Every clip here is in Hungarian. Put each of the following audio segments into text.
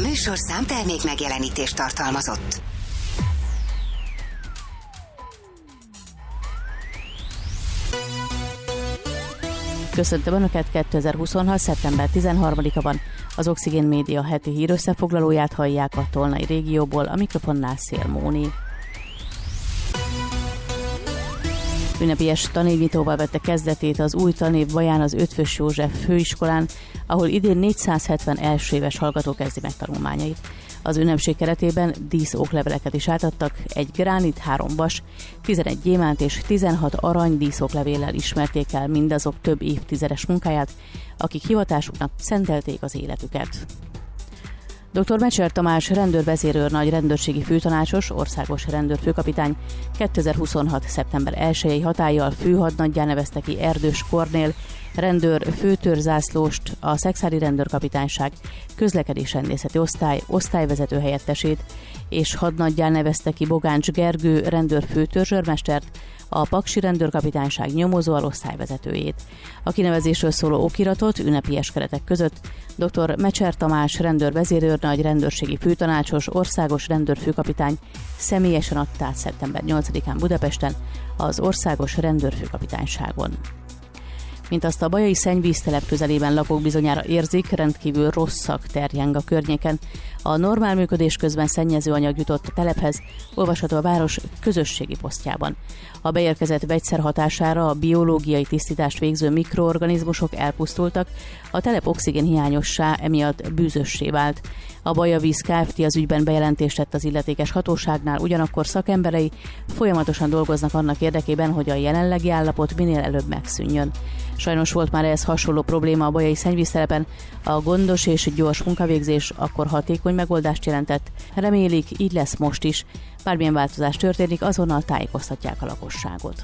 műsor számtermék megjelenítést tartalmazott. Köszöntöm Önöket, 2026. szeptember 13-a van. Az Oxigén Média heti hírösszefoglalóját hallják a Tolnai régióból, a mikrofonnál Szél Móni. Ünnepélyes tanévnyitóval vette kezdetét az új tanév Baján az Eötvös József főiskolán, ahol idén 470 első éves hallgató kezdi meg tanulmányait. Az ünnepség keretében díszokleveleket is átadtak, egy gránit, 3 vas, 11 gyémánt és 16 arany díszoklevéllel ismerték el mindazok több évtizedes munkáját, akik hivatásuknak szentelték az életüket. Dr. Mecser Tamás rendőrvezérőrnagy rendőrségi főtanácsos, országos rendőrfőkapitány 2026. szeptember 1-i hatállyal főhadnaggyá nevezte ki Erdős Kornél rendőr főtőrzászlóst, a Szexádi Rendőrkapitányság közlekedésrendészeti osztály osztályvezető helyettesét, és hadnaggyá nevezte ki Bogáncs Gergő rendőr főtörzsőrmestert, a Paksi Rendőrkapitányság nyomozóalosztályvezetőjét. A kinevezésről szóló okiratot ünnepélyes keretek között dr. Mecser Tamás rendőrvezérőrnagy rendőrségi főtanácsos, országos rendőrfőkapitány személyesen adta át szeptember 8-án Budapesten az országos rendőrfőkapitányságon. Mint azt a bajai szennyvíztelep közelében lakók bizonyára érzik, rendkívül rossz szag terjeng a környéken. A normál működés közben szennyező anyag jutott a telephez, olvasható a város közösségi posztjában. A beérkezett vegyszer hatására a biológiai tisztítást végző mikroorganizmusok elpusztultak, a telep oxigénhiányossá, emiatt bűzössé vált. A Bajavíz Kft. Az ügyben bejelentést tett az illetékes hatóságnál, ugyanakkor szakemberei folyamatosan dolgoznak annak érdekében, hogy a jelenlegi állapot minél előbb megszűnjön. Sajnos volt már ehhez hasonló probléma a bajai szennyvíztelepen, a gondos és gyors munkavégzés akkor hatékony megoldást jelentett. Remélik, így lesz most is. Bármilyen változás történik, azonnal tájékoztatják a lakosságot.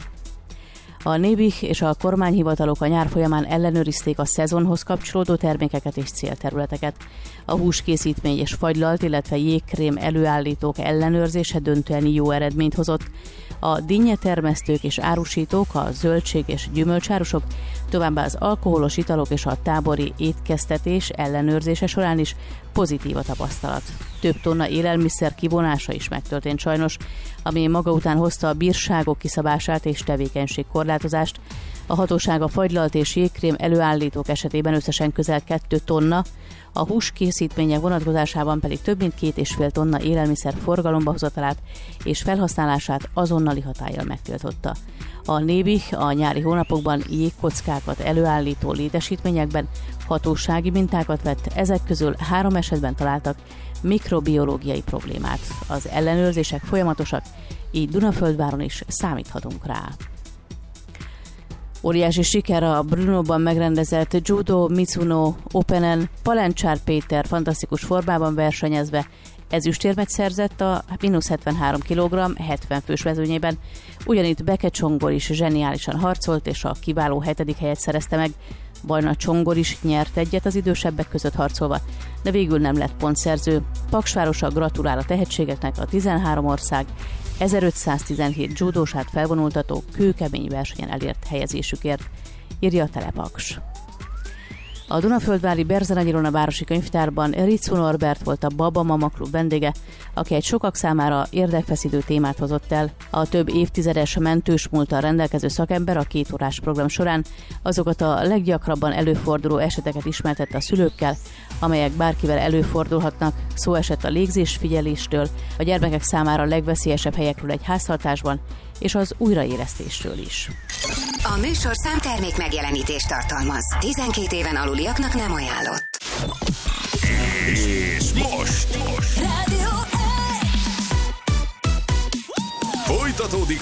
A Nébih és a kormányhivatalok a nyár folyamán ellenőrizték a szezonhoz kapcsolódó termékeket és célterületeket. A húskészítmény és fagylalt, illetve jégkrém előállítók ellenőrzése döntően jó eredményt hozott. A dinnyetermesztők és árusítók, a zöldség és gyümölcsárusok, továbbá az alkoholos italok és a tábori étkeztetés ellenőrzése során is pozitív a tapasztalat. Több tonna élelmiszer kivonása is megtörtént sajnos, ami maga után hozta a bírságok kiszabását és tevékenységkorlátozást. A hatóság a fagylalt és jégkrém előállítók esetében összesen közel 2 tonna, a húskészítmények vonatkozásában pedig több mint 2,5 tonna élelmiszer forgalomba hozatalát és felhasználását azonnali hatállyal megtiltotta. A Nébih a nyári hónapokban jégkockákat előállító létesítményekben hatósági mintákat vett, ezek közül 3 esetben találtak mikrobiológiai problémát. Az ellenőrzések folyamatosak, így Dunaföldváron is számíthatunk rá. Óriási siker a Brnóban megrendezett Judo Mizuno Openen. Palencsár Péter fantasztikus formában versenyezve ezüstérmet szerzett a -73 kg 70 fős mezőnyében. Ugyanitt Beke Csongor is zseniálisan harcolt, és a kiváló 7. helyet szerezte meg. Bajna Csongor is nyert egyet az idősebbek között harcolva, de végül nem lett pontszerző. Paksvárosa gratulál a tehetségeknek, a 13 ország 1517 judósát felvonultató kőkemény versenyen elért helyezésükért, írja a Telepaks. A Dunaföldvári Berzenany Ilona városi könyvtárban Riczó Norbert volt a Baba Mama Klub vendége, aki egy sokak számára érdekfeszítő témát hozott el. A több évtizedes mentős múlttal rendelkező szakember a 2 órás program során azokat a leggyakrabban előforduló eseteket ismertette a szülőkkel, amelyek bárkivel előfordulhatnak. Szó esett a légzésfigyeléstől, a gyermekek számára a legveszélyesebb helyekről egy háztartásban, és az újraélesztésről is. A műsor számtermék megjelenítést tartalmaz. 12 éven aluliaknak nem ajánlott. És most Rádió folytatódik